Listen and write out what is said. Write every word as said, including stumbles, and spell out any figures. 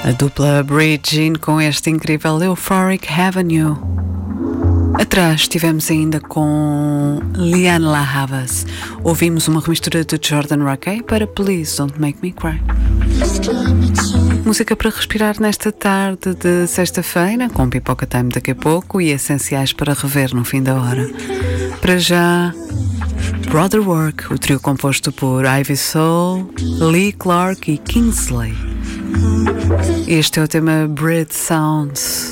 A dupla Bridging com este incrível Euphoric Avenue. Atrás estivemos ainda com Lianne La Havas. Ouvimos uma remistura de Jordan Rakei para Please Don't Make Me Cry. Música para respirar nesta tarde de sexta-feira, com Pipoca Time daqui a pouco e essenciais para rever no fim da hora. Para já, Brother Work, o trio composto por Ivy Soul, Lee Clark e Kingsley. Este é o tema Bread Sounds.